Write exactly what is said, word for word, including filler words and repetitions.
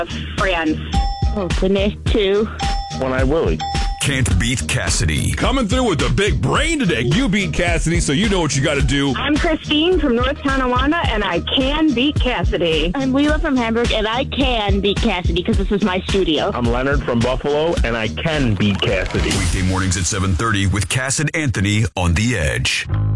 France. Oh, goodness, two. One-Eyed Willie. Can't beat Cassidy. Coming through with the big brain today. You beat Cassidy, so you know what you got to do. I'm Christine from North Tonawanda, and I can beat Cassidy. I'm Leela from Hamburg, and I can beat Cassidy because this is my studio. I'm Leonard from Buffalo, and I can beat Cassidy. Weekday mornings at seven thirty with Cass and Anthony on The Edge.